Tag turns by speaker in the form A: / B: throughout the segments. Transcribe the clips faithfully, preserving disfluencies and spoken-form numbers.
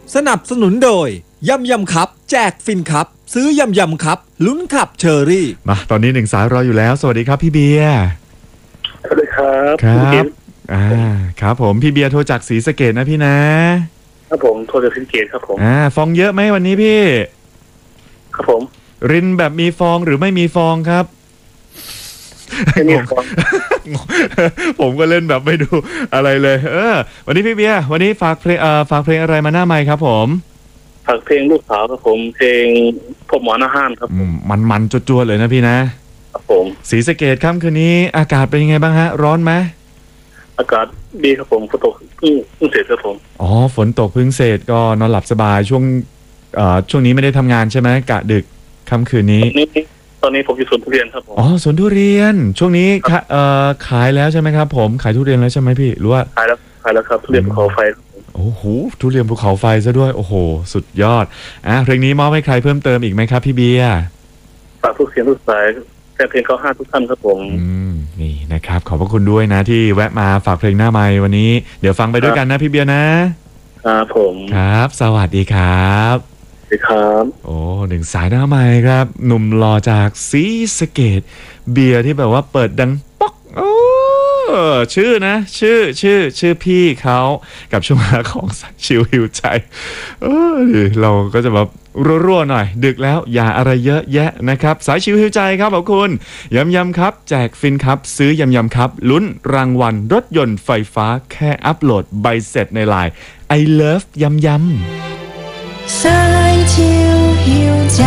A: สนับสนุนโดยยำยำครับแจกฟินครับซื้อยำยำครับลุ้นขับเชอรี่
B: มาตอนนี้หนึ่งสายรออยู่แล้วสวัสดีครับพี่เบียร์
C: สวัสดีครับ
B: ครับอ่าครับผมพี่เบียร์โทรจากศรีสะเกษนะพี่นะครับ
C: ผมโทรจากศรีสะเกษครับผม
B: อ่าฟองเยอะไหมวันนี้พี่
C: ครับผม
B: รินแบบมีฟองหรือไม่มีฟองครับ
C: ไม่มีฟอง
B: ผมก็เล่นแบบไม่ดูอะไรเลยเออวันนี้พี่เบียร์วันนี้ฝากเพลงเอ่อฝากเพลงอะไรมาหน้าไมค์ครับผม
C: ฝากเพลงลูกสาวครับผมเพลงพ่อหมอหน้าห้านครับ
B: อืมมันๆจวดๆเลยนะพี่นะครับ
C: ผม
B: ศรีสะเกษค่ำคืนนี้อากาศเป็นยังไงบ้างฮะร้อนไหม
C: อากาศดีครับผมฝนตกเพิ่งเพิ่งเสร็จครับผม
B: อ๋อฝนตกเพิ่งเสร็จก็นอนหลับสบายช่วงเอ่อช่วงนี้ไม่ได้ทำงานใช่ไหมกะดึกค่ำคืนนี้
C: ตอนนี้ผมอยู่สวนทุเรียนครับผม
B: อ๋อสวนทุเรียนช่วงนี้เอ่อขายแล้วใช่ไหมครับผมขายทุเรียนแล้วใช่ไหมพี่หรือว่า
C: ขายแล้วขายแล้วครับทุเรียนภูเขาไฟครับผม
B: โอ้โหทุเรียนภูเขาไฟซะด้วยโอ้โหสุดยอดอ่ะเพลงนี้มอบให้ใครเพิ่มเติมอีกไหมครับพี่เบียร์
C: ฝากทุกเสียงทุกสายแฟนเพลงเขาห้าทุกท่านครับผม
B: อืมนี่นะครับขอบพระคุณด้วยนะที่แวะมาฝากเพลงหน้าไมค์วันนี้เดี๋ยวฟังไปด้วยกันนะพี่เบียร์นะครับ
C: ผม
B: ครับสวัสดีครับ
C: สวัสดีครับ
B: โอ้หนึ่งสายหน้าไมค์ครับหนุ่มหล่อจากศรีสะเกษเบียร์ที่แบบว่าเปิดดังป๊อกโอ้ชื่อนะชื่อชื่อชื่อพี่เขากับช่วงเวลาของชิวหิวใจเออเราก็จะแบบรั่วๆหน่อยดึกแล้วอย่าอะไรเยอะแยะนะครับสายชิวหิวใจครับขอบคุณยำยำครับแจกฟินครับซื้อยำยำครับลุ้นรางวัลรถยนต์ไฟฟ้าแค่อัปโหลดใบเสร็จในไลน์ I love ยำยำ
D: สายชิวหิวใจ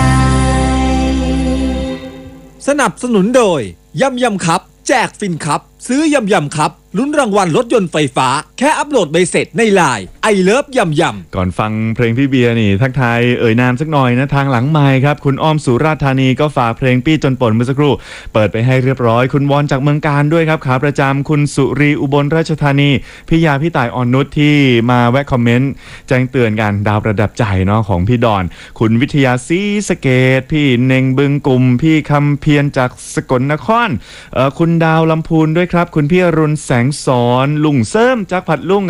A: สนับสนุนโดยยำยำครับแจกฟินครับซื้อยำยำครับลุ้นรางวัลรถยนต์ไฟฟ้าแค่อัปโหลดใบเสร็จในไลน์ไอเลิฟยำยำ
B: ก่อนฟังเพลงพี่เบียร์นี่ทักทายเอ่ยนามสักหน่อยนะทางหลังไมค์ครับคุณอ้อมสุราษฎร์ธานีก็ฝากเพลงปี้จนป่นเมื่อสักครู่เปิดไปให้เรียบร้อยคุณวอนจากเมืองการด้วยครับขาประจำคุณสุรีอุบลราชธานีพี่ยาพี่ต่ายอ่อนนุชที่มาแวะคอมเมนต์แจ้งเตือนกันดาวประดับใจเนาะของพี่ดอนคุณวิทยาศรีสะเกษพี่เน่งบึงกลุ่มพี่คำเพียรจากสกลนครเอ่อคุณดาวลำพูนด้วยครับคุณพี่อรุณแสงสอนลุงเสริมจากผัดลุง